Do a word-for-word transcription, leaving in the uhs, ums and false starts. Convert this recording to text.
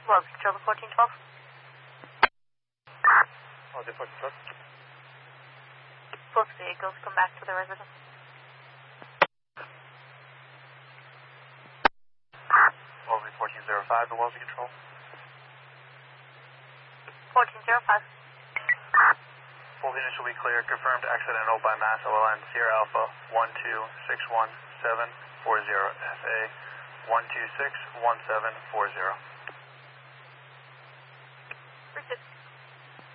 Love control to fourteen twelve. I'll do fourteen twelve. Both vehicles come back to the residence. Wellesley fourteen oh five to Wellesley Control. fourteen oh five. Full units will be clear. Confirmed accidental by Mass L L N Sierra Alpha one two six one seven four zero F A one two six one seven four zero. Richard.